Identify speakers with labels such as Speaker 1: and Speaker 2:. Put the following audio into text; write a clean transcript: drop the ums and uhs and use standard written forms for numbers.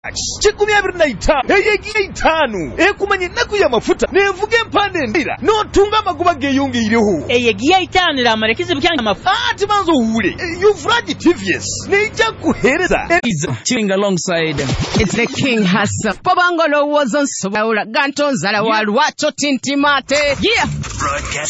Speaker 1: Chikumi abiri na itaano eyegiye itaano ekumanye ennaku y'amafuta nevuga empande endira n'otunga amagoba geeyongeireho
Speaker 2: eyegiye itaano lamarekizi bukyanga amafuta
Speaker 1: ati manzo uwule Euphrates TVS neija kuhereza
Speaker 3: chilling alongside
Speaker 4: it's the King Hustle Pobangolo was on Sobaula Ganton Zala Walwacho Tintimate yeah.